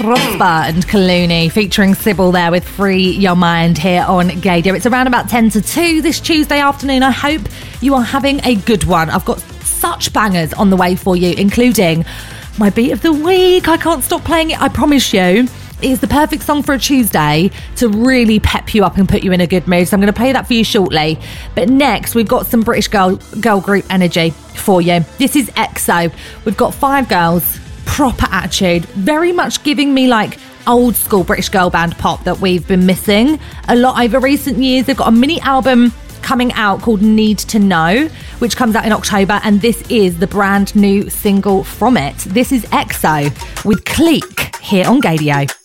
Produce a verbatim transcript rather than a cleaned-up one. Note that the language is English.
Prosper and Clooney featuring Sybil there with Free Your Mind here on Gaydio. It's around about ten to two this Tuesday afternoon. I hope you are having a good one. I've got such bangers on the way for you, including my beat of the week. I can't stop playing it, I promise you. It is the perfect song for a Tuesday to really pep you up and put you in a good mood. So I'm going to play that for you shortly. But next, we've got some British girl girl group energy for you. This is X O. We've got five girls, proper attitude, very much giving me like old school British girl band pop that we've been missing a lot over recent years. They've got a mini album coming out called Need to Know, which comes out in October, and this is the brand new single from it. This is X O with Clique here on Gaydio.